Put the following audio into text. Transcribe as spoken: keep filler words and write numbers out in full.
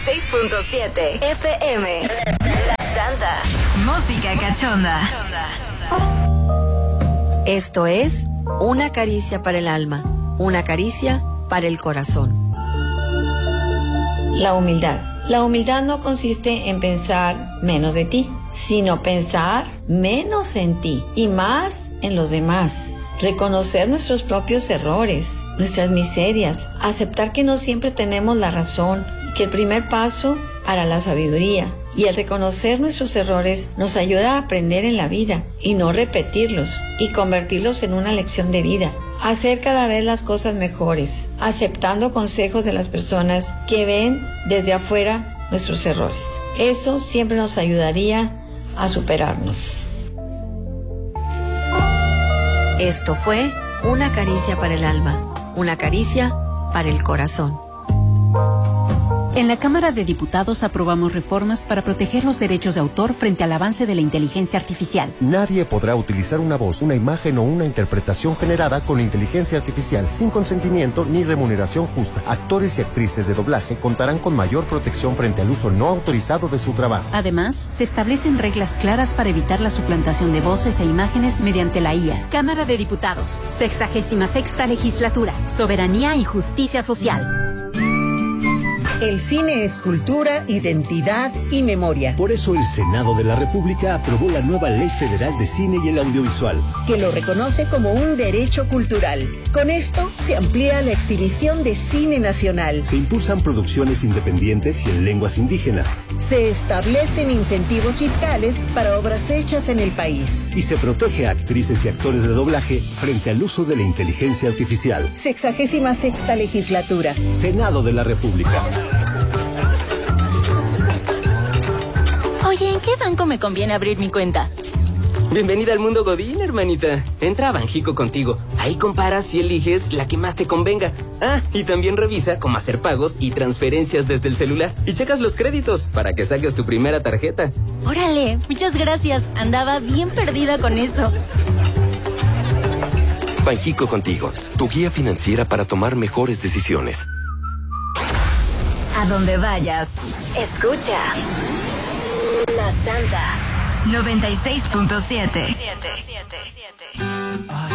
seis punto siete F M. La Santa. Música cachonda. Esto es Una caricia para el alma, una caricia para el corazón. La humildad. La humildad no consiste en pensar menos de ti, sino pensar menos en ti y más en los demás. Reconocer nuestros propios errores, nuestras miserias, aceptar que no siempre tenemos la razón y que el primer paso para la sabiduría y el reconocer nuestros errores nos ayuda a aprender en la vida y no repetirlos y convertirlos en una lección de vida. Hacer cada vez las cosas mejores, aceptando consejos de las personas que ven desde afuera nuestros errores. Eso siempre nos ayudaría a superarnos. Esto fue Una caricia para el alma, una caricia para el corazón. En la Cámara de Diputados aprobamos reformas para proteger los derechos de autor frente al avance de la inteligencia artificial. Nadie podrá utilizar una voz, una imagen o una interpretación generada con inteligencia artificial sin consentimiento ni remuneración justa. Actores y actrices de doblaje contarán con mayor protección frente al uso no autorizado de su trabajo. Además, se establecen reglas claras para evitar la suplantación de voces e imágenes mediante la I A. Cámara de Diputados, sexagésima sexta legislatura, soberanía y justicia social. El cine es cultura, identidad y memoria. Por eso el Senado de la República aprobó la nueva Ley Federal de Cine y el Audiovisual, que lo reconoce como un derecho cultural. Con esto se amplía la exhibición de cine nacional. Se impulsan producciones independientes y en lenguas indígenas. Se establecen incentivos fiscales para obras hechas en el país. Y se protege a actrices y actores de doblaje frente al uso de la inteligencia artificial. Sexagésima sexta legislatura. Senado de la República. Oye, ¿en qué banco me conviene abrir mi cuenta? Bienvenida al mundo Godín, hermanita. Entra a Banjico Contigo. Ahí comparas y eliges la que más te convenga. Ah, y también revisa cómo hacer pagos y transferencias desde el celular. Y checas los créditos para que saques tu primera tarjeta. Órale, muchas gracias. Andaba bien perdida con eso. Banjico Contigo, tu guía financiera para tomar mejores decisiones. A donde vayas, escucha La Santa noventa y seis punto siete.